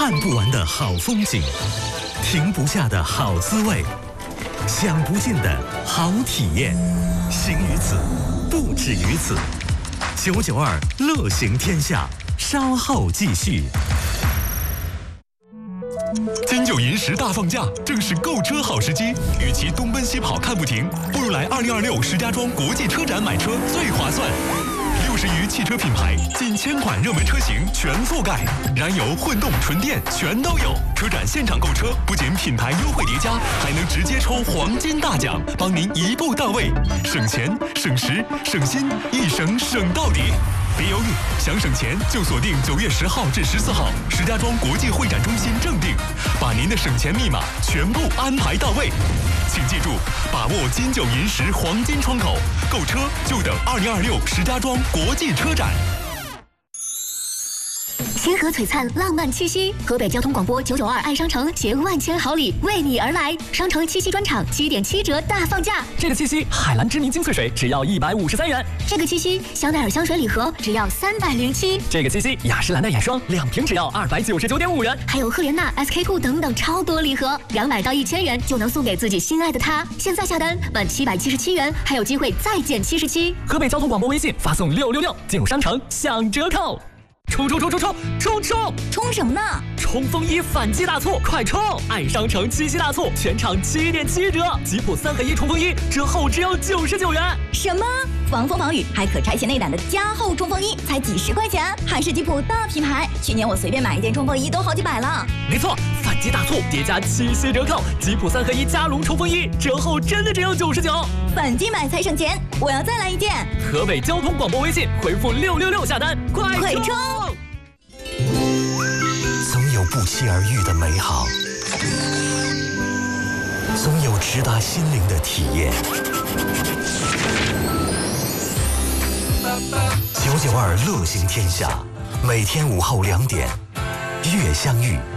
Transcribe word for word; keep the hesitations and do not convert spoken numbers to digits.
看不完的好风景，停不下的好滋味，享不尽的好体验。行于此，不止于此。九九二乐行天下，稍后继续。金九银十大放假，正是购车好时机。与其东奔西跑看不停，不如来二零二六石家庄国际车展买车最划算。六十余汽车品牌，近千款热门车型全覆盖，燃油、混动、纯电全都有。车展现场购车，不仅品牌优惠叠加，还能直接抽黄金大奖，帮您一步到位，省钱、省时、省心，一省省到底。别犹豫，想省钱就锁定九月十号至十四号石家庄国际会展中心正定，把您的省钱密码全部安排到位。请记住，把握金九银十黄金窗口，购车就等二零二六石家庄国际车展。 星河璀璨，浪漫七夕，河北交通广播九九二爱商城携万千好礼为你而来，商城七夕专场七点七折大放价。 这个七夕，海蓝之谜精粹水只要一百五十三元。 这个七夕，香奈儿香水礼盒只要三百零七。 这个七夕，雅诗兰黛眼霜两瓶只要二百九十九点五元。 还有赫莲娜、S K two 等等超多礼盒，两买到一千元就能送给自己心爱的他。现在下单满七百七十七元，还有机会再减七十七。 河北交通广播微信发送六六六进入商城享折扣。冲冲冲冲冲冲冲！ 冲什么呢？ 冲锋衣反击大促，快冲！爱商城七夕大促，全场七点七折，吉普三合一冲锋衣折后只要九十九元。 什么？防风防雨还可拆卸内胆的加厚冲锋衣才几十块钱，还是吉普大品牌。去年我随便买一件冲锋衣都好几百了。 没错，反击大促叠加七夕折扣，吉普三合一加绒冲锋衣折后真的只要九十九。 反击买才省钱，我要再来一件。 河北交通广播微信回复六六六下单，快快冲！ 总有不期而遇的美好，总有直达心灵的体验。九九二乐行天下，每天午后两点，悦相遇。